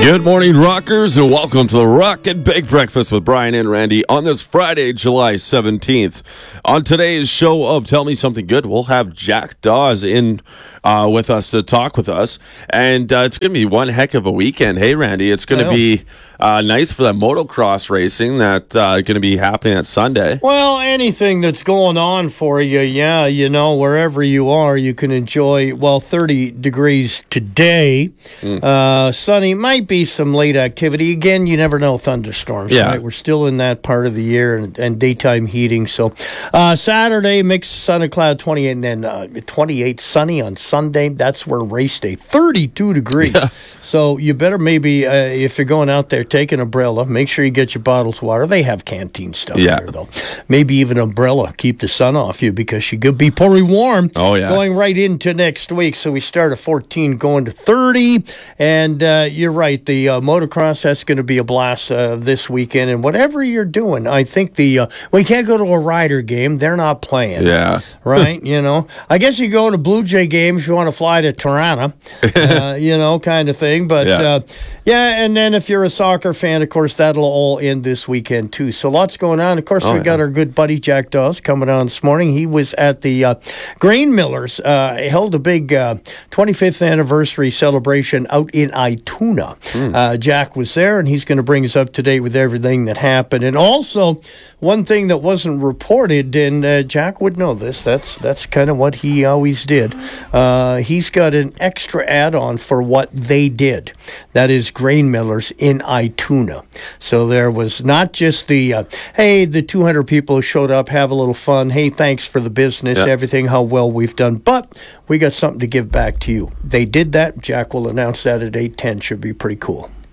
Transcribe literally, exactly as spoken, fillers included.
Good morning, rockers, and welcome to the Rock and Bake Breakfast with Brian and Randy on this Friday, July seventeenth. On today's show of Tell Me Something Good, we'll have Jack Dawes in uh, with us to talk with us, and uh, it's going to be one heck of a weekend. Hey, Randy, it's going to be uh, nice for that motocross racing that's uh, going to be happening at Sunday. Well, anything that's going on for you, yeah, you know, wherever you are, you can enjoy, well, thirty degrees today. Mm. Uh, sunny, might be some late activity. Again, you never know, thunderstorms, yeah. right? We're still in that part of the year and, and daytime heating. So uh, Saturday, mixed sun and cloud, twenty-eight, and then uh, twenty-eight sunny on Sunday. That's where race day, thirty-two degrees. Yeah. So you better maybe, uh, if you're going out there, take an umbrella. Make sure you get your bottles of water. They have canteen stuff yeah. there, though. Maybe even umbrella. Keep the sun off you because you could be pouring warm. Oh, yeah. Going right into next week. So we start at fourteen, going to thirty. And uh, you're right. The uh, motocross, that's going to be a blast uh, this weekend. And whatever you're doing, I think the, uh, well, you can't go to a Rider game. They're not playing. Yeah. Right? You know, I guess you go to Blue Jay game if you want to fly to Toronto, uh, you know, kind of thing. But yeah. Uh, yeah, and then if you're a soccer fan, of course, that'll all end this weekend, too. So lots going on. Of course, oh, we yeah. got our good buddy Jack Dawes coming on this morning. He was at the uh, Grain Millers, uh, held a big uh, twenty-fifth anniversary celebration out in Ituna. Mm. Uh, Jack was there, and he's going to bring us up to date with everything that happened. And also, one thing that wasn't reported, and uh, Jack would know this, that's that's kind of what he always did. Uh, he's got an extra add-on for what they did. That is Grain Millers in Ituna. So there was not just the, uh, hey, the two hundred people who showed up, have a little fun. Hey, thanks for the business, yeah. everything, how well we've done. But we got something to give back to you. They did that. Jack will announce that at eight ten. Should be pretty cool.